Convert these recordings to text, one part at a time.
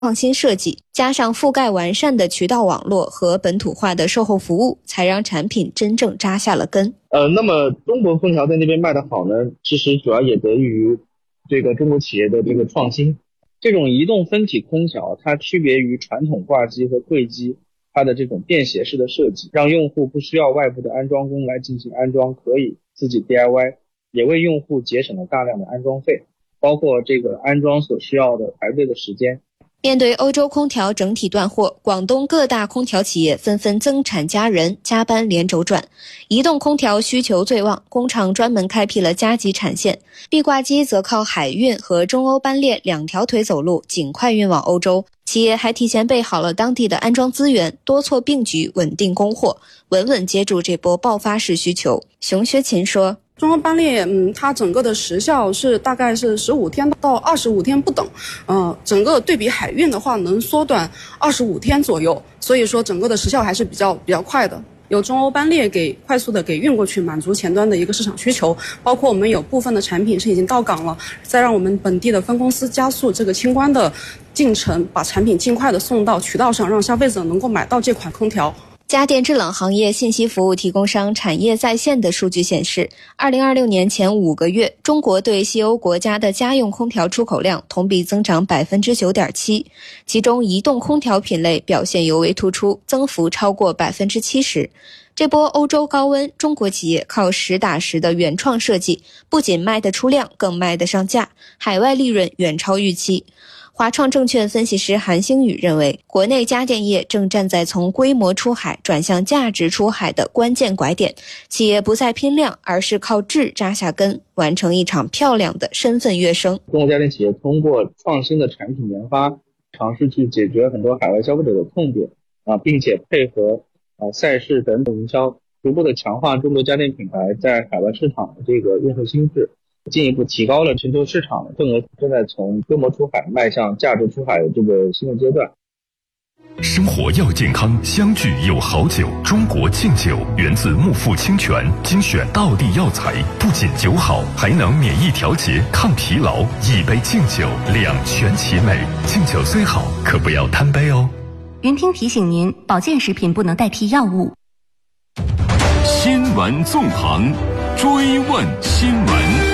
创新设计，加上覆盖完善的渠道网络和本土化的售后服务，才让产品真正扎下了根。 那么中国空调在那边卖得好呢，其实主要也得益于这个中国企业的这个创新。这种移动分体空调，它区别于传统挂机和柜机，它的这种便携式的设计，让用户不需要外部的安装工来进行安装，可以自己 DIY， 也为用户节省了大量的安装费，包括这个安装所需要的排队的时间。 面对欧洲空调整体断货，广东各大空调企业纷纷增产加人，加班连轴转。移动空调需求最旺，工厂专门开辟了加急产线，壁挂机则靠海运和中欧班列两条腿走路，尽快运往欧洲。企业还提前备好了当地的安装资源，多措并举，稳定供货，稳稳接住这波爆发式需求。熊薛琴说， 中欧班列，它整个的时效是大概是15天到25天不等，整个对比海运的话，能缩短25天左右，所以说整个的时效还是比较快的。有中欧班列快速的给运过去，满足前端的一个市场需求，包括我们有部分的产品是已经到港了，再让我们本地的分公司加速这个清关的进程，把产品尽快的送到渠道上，让消费者能够买到这款空调。 家电制冷行业信息服务提供商产业在线的数据显示，2026年前5个月，中国对西欧国家的家用空调出口量同比增长 9.7%， 其中移动空调品类表现尤为突出，增幅超过 70%。这波欧洲高温，中国企业靠实打实的原创设计，不仅卖得出量，更卖得上价，海外利润远超预期。华创证券分析师韩星宇认为，国内家电业正站在从规模出海转向价值出海的关键拐点，企业不再拼量，而是靠质扎下根，完成一场漂亮的身份跃升。 中国家电企业通过创新的产品研发，尝试去解决很多海外消费者的痛点并且配合赛事等营销，逐步的强化中国家电品牌在海外市场的这个用户心智，进一步提高了全球市场的份额，正在从规模出海迈向价值出海的这个新的阶段。 生活要健康，相聚有好酒。中国敬酒源自木富清泉，精选道地药材，不仅酒好，还能免疫调节、抗疲劳。一杯敬酒，两全其美。敬酒虽好，可不要贪杯哦。 云听提醒您，保健食品不能代替药物。 新闻纵横，追问新闻。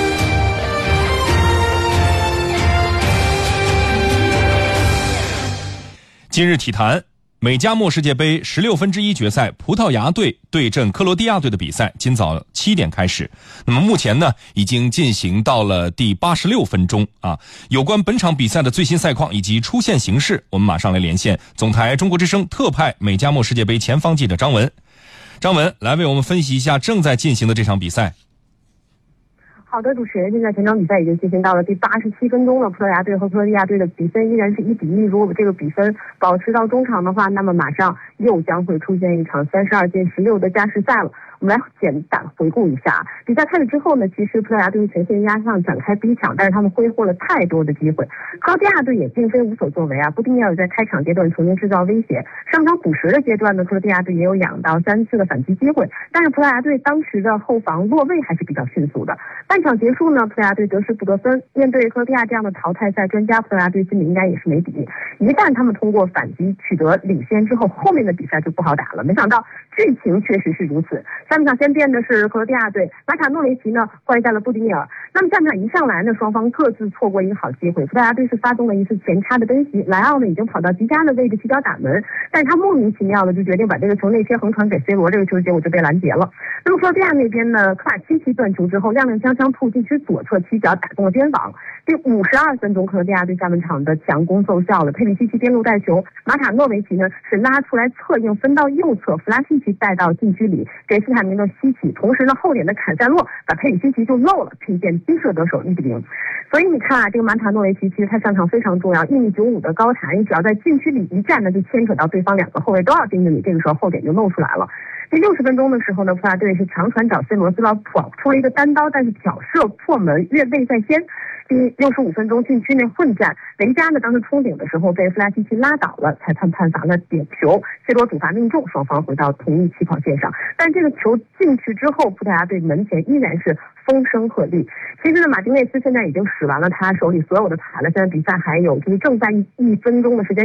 今日体坛，美加墨世界杯16分之一决赛，葡萄牙队对阵克罗地亚队的比赛今早7点开始。那么目前呢，已经进行到了第86分钟啊。有关本场比赛的最新赛况以及出线形势，我们马上来连线总台中国之声特派美加墨世界杯前方记者张文。张文来为我们分析一下正在进行的这场比赛。 好的，主持人，现在全场比赛已经进行到了第87分钟了，葡萄牙队和克罗地亚队的比分依然是1-1。如果这个比分保持到中场的话，那么马上又将会出现一场32-16的加时赛了。我们来简单回顾一下比赛开始之后呢，其实葡萄牙队全线压上展开逼抢，但是他们挥霍了太多的机会。克罗地亚队也并非无所作为啊，布丁尼尔在开场阶段曾经制造威胁，上场补时的阶段呢，克罗地亚队也有2到3次的反击机会，但是葡萄牙队当时的后防落位还是比较迅速的。半场结束呢，葡萄牙队得失不得分。面对克罗地亚这样的淘汰赛专家，葡萄牙队心里应该也是没底。一旦他们通过反击取得领先之后，后面的比赛就不好打了。没想到剧情确实是如此。下半场先变的是克罗地亚队，马塔诺维奇呢换下了布丁尼尔。那么下半场一上来呢，双方各自错过一个好机会。葡萄牙队是发动了一次前插的奔袭，莱奥呢已经跑到极佳的位置起脚打门，但是他莫名其妙的就决定把这个球内切横传给 C 罗，这个球结果就被拦截了。那么克罗地亚那边呢，科瓦契奇断球之后踉踉跄跄突进去左侧起脚打中了边网。第52分钟，克罗地亚队下半场的强攻奏效了，佩里西奇边路带球，马塔诺维奇呢是拉出来侧应分到右侧，弗拉西奇带到禁区里给斯坦明诺西起，同时呢后点的坎塞洛把佩里西奇就漏了，凭借金射得手1-0。所以你看啊，这个马塔诺维奇其实他上场非常重要，1.95米的高台，你只要在禁区里一站呢，就牵扯到对方2个后卫都要盯着你，这个时候后点就露出来了。 第60分钟的时候呢，葡萄牙队是长传找 C 罗斯跑出了一个单刀，但是挑射破门，越位在先。第65分钟禁区内混战，雷加呢当时冲顶的时候被弗拉基奇拉倒了，裁判判罚了点球，C 罗主罚命中，双方回到同一起跑线上。但这个球进去之后，葡萄牙队门前依然是风声鹤唳。其实呢，马丁内斯现在已经使完了他手里所有的牌了，现在比赛还有就是正在1分钟的时间